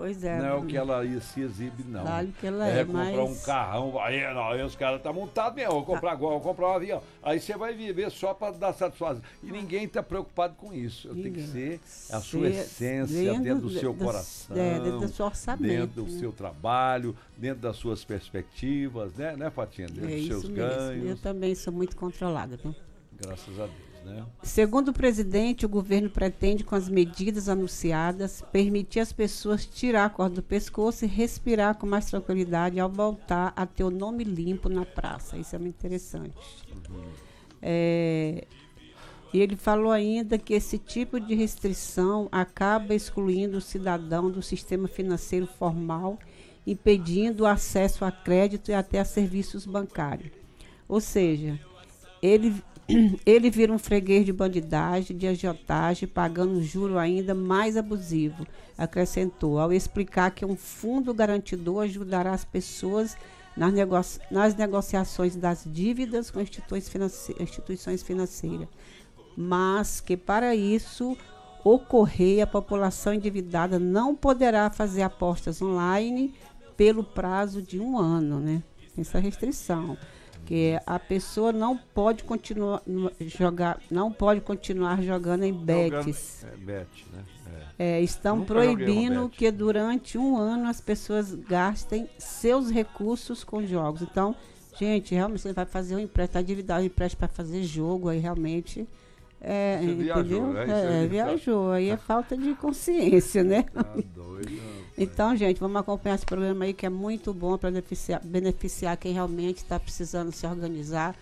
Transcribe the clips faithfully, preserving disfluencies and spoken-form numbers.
Pois é. Não é o que ela se exibe, não. Claro que ela é. é, É comprar mas... um carrão, aí, não, aí os caras estão tá montados mesmo, vou comprar agora, vou comprar um avião. Aí você vai viver só para dar satisfação. E ninguém está preocupado com isso. Tem que ser a sua Ser essência dentro dentro do seu do- coração, é, dentro do seu orçamento, dentro do né? seu trabalho, dentro das suas perspectivas, né, né Fatinha? Dentro É dos seus isso mesmo. ganhos. Eu também sou muito controlada, viu? Graças a Deus, né? Segundo o presidente, o governo pretende, com as medidas anunciadas, permitir às pessoas tirar a corda do pescoço e respirar com mais tranquilidade ao voltar a ter o nome limpo na praça. Isso é muito interessante. Uhum. É, e ele falou ainda que esse tipo de restrição acaba excluindo o cidadão do sistema financeiro formal, impedindo o acesso a crédito e até a serviços bancários. Ou seja, ele... Ele vira um freguês de bandidagem, de agiotagem, pagando um juro ainda mais abusivo, acrescentou, ao explicar que um fundo garantidor ajudará as pessoas nas, negoci- nas negociações das dívidas com instituições, finance- instituições financeiras, mas que para isso ocorrer, a população endividada não poderá fazer apostas online pelo prazo de um ano, né? Essa restrição. Que a pessoa não pode continuar jogar, não pode continuar jogando em bets. É, bet, né? É. É, estão Nunca joguei uma proibindo bet. que durante um ano as pessoas gastem seus recursos com jogos. Então, gente, realmente você vai fazer um empréstimo, tá endividado, um empréstimo para fazer jogo, aí realmente é, Você entendeu? viajou, né? Isso É, aí, viajou, aí é falta de consciência, né? Tá doido, rapaz. Então, gente, vamos acompanhar esse programa aí que é muito bom para beneficiar, beneficiar quem realmente está precisando se organizar,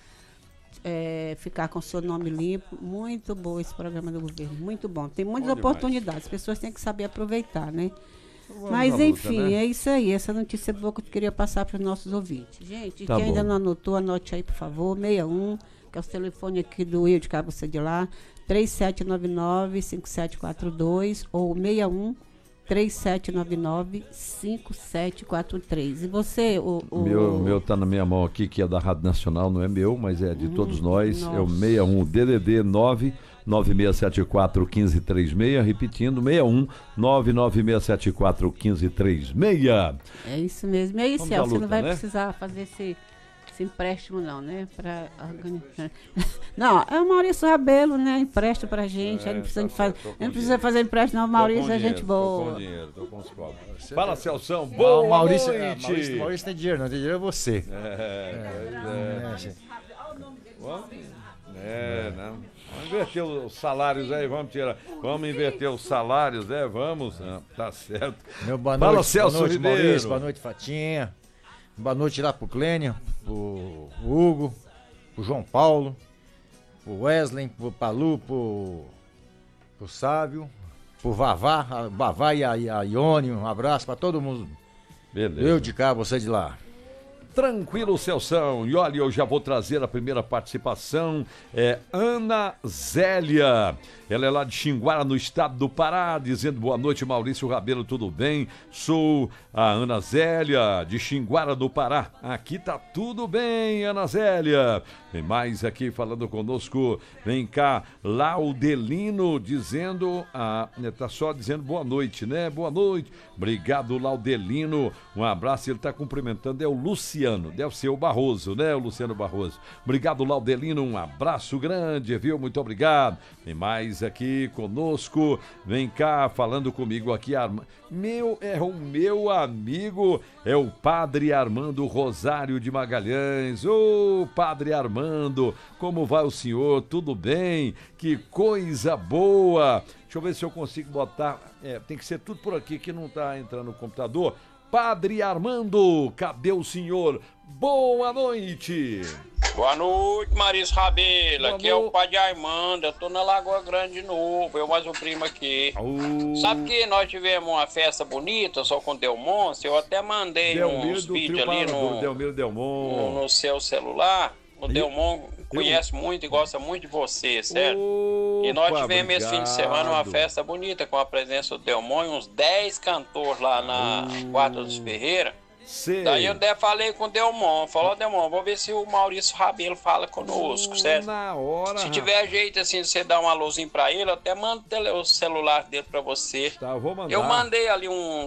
é, ficar com seu nome limpo. Muito bom esse programa do governo, muito bom. Tem muitas Bom oportunidades, as pessoas têm que saber aproveitar, né? Vamos Mas, à luta, enfim, né? é isso aí. Essa notícia boa que eu queria passar para os nossos ouvintes. Gente, Tá quem ainda bom. não anotou, anote aí, por favor, sessenta e um, que é o telefone aqui do Rio de Cabo Cedelar, três sete nove nove, cinco sete quatro dois ou sessenta e um, três sete nove nove, cinco sete quatro três. E você, o... o... Meu, meu tá na minha mão aqui, que é da Rádio Nacional, não é meu, mas é de Hum, todos nós. nossa. É o sessenta e um D D D nove nove seis sete quatro um cinco três seis, repetindo, sessenta e um nove nove seis sete quatro um cinco três seis. É isso mesmo. E aí, Vamos Celso, à você luta, não vai né? precisar fazer esse, esse empréstimo, não, né? Pra organizar. Não, é o Maurício Rabelo, né? Empresta pra gente. É, aí não precisa, tá de faz... certo, tô com não precisa dinheiro. fazer empréstimo, não. O Maurício é gente Tô boa. com dinheiro, tô com os cobros. Fala, Celção, Não, boa Maurício, noite. é, Maurício, Maurício tem dinheiro, não tem dinheiro é você. É, pois é. É, gente. Vamos- É, não. Vamos inverter os salários aí, vamos tirar. Vamos inverter os salários, né? Vamos. Ah, tá certo. Meu boa Fala, noite, Celso boa noite, Ribeiro. Maurício, boa noite, Fatinha. Boa noite lá pro Clênio, pro Hugo, pro João Paulo, pro Wesley, pro Palu, pro, pro Sávio, pro Vavá, a Vavá e a, e a Ione, um abraço pra todo mundo. Beleza. Eu de cá, você de lá. Tranquilo, Celção. E olha, eu já vou trazer a primeira participação. É Ana Zélia. Ela é lá de Xinguara, no estado do Pará, dizendo boa noite, Maurício Rabelo, tudo bem? Sou a Ana Zélia, de Xinguara, do Pará. Aqui tá tudo bem, Ana Zélia. Tem mais aqui falando conosco. Vem cá, Laudelino, dizendo, ah, tá só dizendo boa noite, né? Boa noite. Obrigado, Laudelino. Um abraço, ele tá cumprimentando, é o Luciano, deve ser o Barroso, né? O Luciano Barroso. Obrigado, Laudelino, um abraço grande, viu? Muito obrigado. Tem mais aqui conosco, vem cá, falando comigo aqui, Arma... meu, é o meu amigo, é o Padre Armando Rosário de Magalhães. Ô, Padre Armando, como vai o senhor? Tudo bem? Que coisa boa! Deixa eu ver se eu consigo botar, é, tem que ser tudo por aqui que não tá entrando no computador. Padre Armando, cadê o senhor? Boa noite! Boa noite, Maurício Rabelo. Boa Aqui é o noite. Padre Armando. Eu tô na Lagoa Grande de novo. Eu mais o primo aqui. Au. Sabe que nós tivemos uma festa bonita só com Delmonte? Eu até mandei Delmiro uns do vídeos Trio ali Parador, no, Delmiro no, Delmon. no seu celular. O E- Delmon conhece muito e gosta muito de você, sério. E nós Opa, tivemos esse fim de semana uma obrigado. festa bonita com a presença do Delmon e uns dez cantores lá na Quarta dos Ferreira. Sei. Daí eu até falei com o Delmon, falou, Delmon, vou ver se o Maurício Rabelo fala conosco, certo? Na hora. Se tiver jeito assim de você dar uma luzinha pra ele, eu até mando o tele- o celular dele pra você. Tá, eu vou mandar. Eu mandei ali um